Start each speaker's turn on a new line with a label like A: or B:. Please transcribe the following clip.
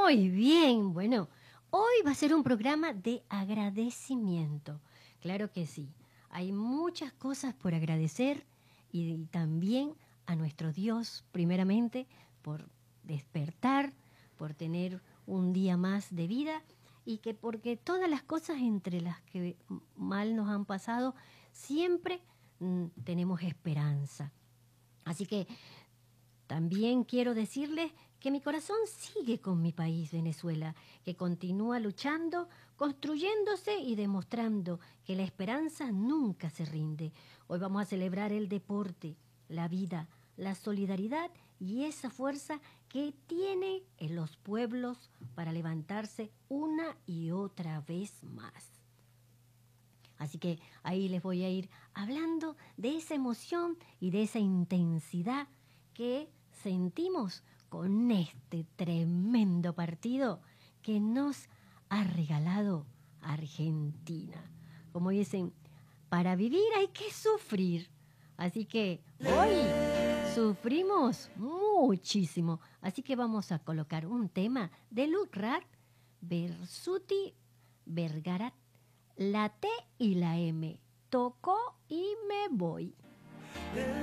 A: Muy bien, bueno, hoy va a ser un programa de agradecimiento. Claro que sí, hay muchas cosas por agradecer y también a nuestro Dios, primeramente, por despertar, por tener un día más de vida y que porque todas las cosas entre las que mal nos han pasado, siempre tenemos esperanza. Así que también quiero decirles que mi corazón sigue con mi país, Venezuela, que continúa luchando, construyéndose y demostrando que la esperanza nunca se rinde. Hoy vamos a celebrar el deporte, la vida, la solidaridad y esa fuerza que tiene en los pueblos para levantarse una y otra vez más. Así que ahí les voy a ir hablando de esa emoción y de esa intensidad que sentimos con este tremendo partido que nos ha regalado Argentina. Como dicen, para vivir hay que sufrir. Así que hoy sufrimos muchísimo. Así que vamos a colocar un tema de Lucrat, Bersuti, Vergarat, la T y la M. Tocó y me voy.